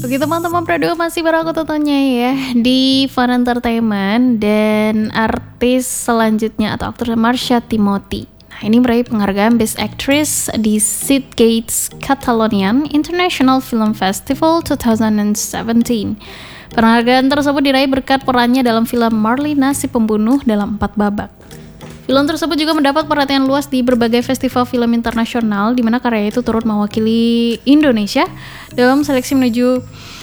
Oke teman-teman, Prado masih bareng aku tentunya ya di Fun Entertainment. Dan artis selanjutnya atau aktor Marsha Timothy. Nah, ini meraih penghargaan Best Actress di Sitges Catalonian International Film Festival 2017. Penghargaan tersebut diraih berkat perannya dalam film Marlina si Pembunuh dalam 4 babak. Film tersebut juga mendapat perhatian luas di berbagai festival film internasional, di mana karya itu turut mewakili Indonesia dalam seleksi menuju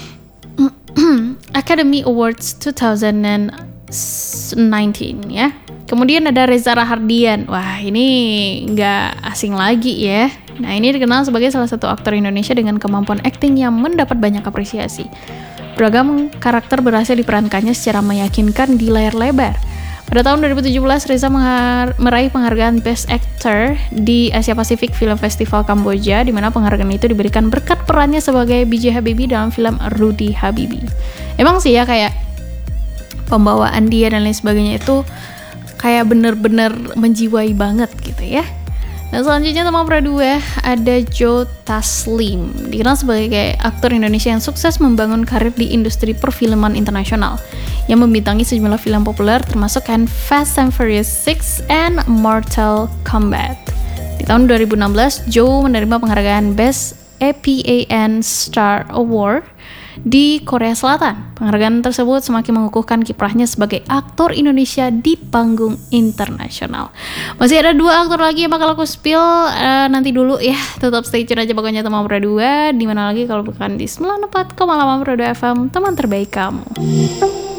Academy Awards 2019 ya. Kemudian ada Reza Rahardian. Wah, ini nggak asing lagi ya. Nah, ini dikenal sebagai salah satu aktor Indonesia dengan kemampuan akting yang mendapat banyak apresiasi. Beragam karakter berhasil diperankannya secara meyakinkan di layar lebar. Pada tahun 2017, Reza meraih penghargaan Best Actor di Asia Pacific Film Festival Kamboja, di mana penghargaan itu diberikan berkat perannya sebagai B.J. Habibie dalam film Rudy Habibie. Emang sih ya, kayak pembawaan dia dan lain sebagainya itu kayak bener-bener menjiwai banget gitu ya. Dan selanjutnya teman Pradua ada Joe Taslim, dikenal sebagai aktor Indonesia yang sukses membangun karir di industri perfilman internasional, yang membintangi sejumlah film populer termasuk Fast and Furious 6 and Mortal Kombat. Di tahun 2016, Joe menerima penghargaan Best APAN Star Award di Korea Selatan. Penghargaan tersebut semakin mengukuhkan kiprahnya sebagai aktor Indonesia di panggung internasional. Masih ada 2 aktor lagi yang bakal aku spill nanti dulu ya. Tetap stay tune aja pokoknya teman Pradua. Dimana lagi kalau bukan di 94,8 Pradua FM, teman terbaik kamu.